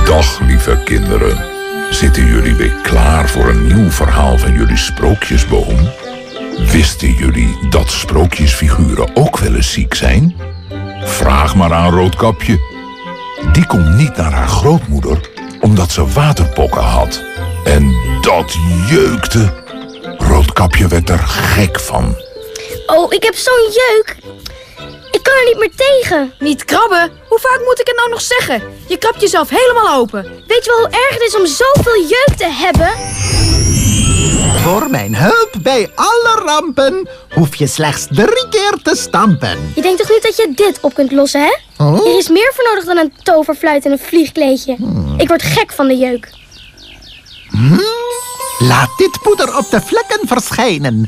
Dag, lieve kinderen. Zitten jullie weer klaar voor een nieuw verhaal van jullie sprookjesboom? Wisten jullie dat sprookjesfiguren ook wel eens ziek zijn? Vraag maar aan Roodkapje. Die komt niet naar haar grootmoeder omdat ze waterpokken had. En dat jeukte. Roodkapje werd er gek van. Oh, ik heb zo'n jeuk. Ik kan er niet meer tegen. Niet krabben? Hoe vaak moet ik het nou nog zeggen? Je krabt jezelf helemaal open. Weet je wel hoe erg het is om zoveel jeuk te hebben? Voor mijn hulp bij alle rampen hoef je slechts 3 keer te stampen. Je denkt toch niet dat je dit op kunt lossen, hè? Oh? Er is meer voor nodig dan een toverfluit en een vliegkleedje. Ik word gek van de jeuk. Laat dit poeder op de vlekken verschijnen.